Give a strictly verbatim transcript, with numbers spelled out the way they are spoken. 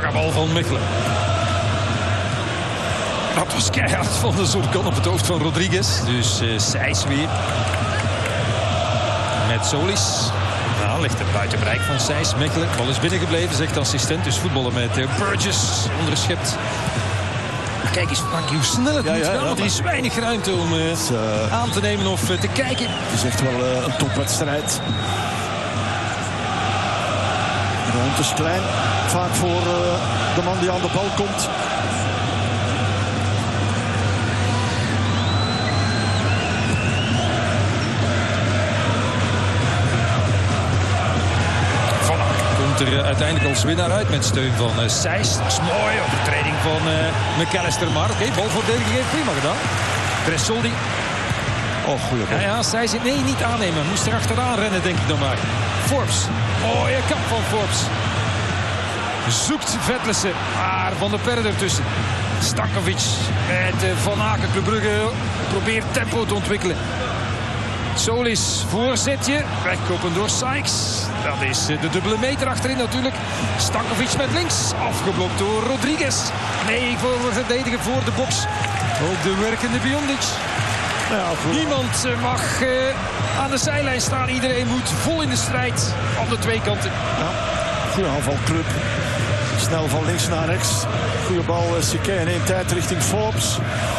Kabal van Mechelen. Dat was keihard van de Zorkan op het hoofd van Rodriguez. Dus uh, Sijs weer. Met Solis. Nou, ligt het buiten bereik van Sijs. Mechelen. Bal is binnengebleven, zegt de assistent. Dus voetballen met uh, Burgess onderschept. Maar kijk eens, Frankie, hoe snel het ja, moet ja, gaan. ja, Er is weinig ruimte om uh, is, uh, aan te nemen of uh, te kijken. Het is echt wel uh, een topwedstrijd. De ruimte is klein. Vaak voor uh, de man die aan de bal komt. Er uiteindelijk als winnaar uit met steun van uh, Sijs. Dat is mooi. Overtreding van uh, McAllister. Maar oké, okay, balverdediging heeft prima gedaan. Tressoldi. Oh, goeie bal. Ja, ja, Sijs, nee, niet aannemen. Moest er achteraan rennen, denk ik dan maar. Forbes. Mooie kap van Forbes. Zoekt Vetlessen. Maar Van der Perre ertussen. Stankovic met uh, Van Aken. Club Brugge probeert tempo te ontwikkelen. Solis, voorzetje. Wegkopen door Sykes. Dat is de dubbele meter achterin natuurlijk. Stankovic met links. Afgeblokt door Rodriguez. Nee, voor verdedigen voor de box. Ook de werkende Biondic. Ja, niemand mag uh, aan de zijlijn staan. Iedereen moet vol in de strijd aan de twee kanten. Ja, goede aanvalclub. Snel van links naar rechts. Goede bal, Sique in één tijd richting Forbes.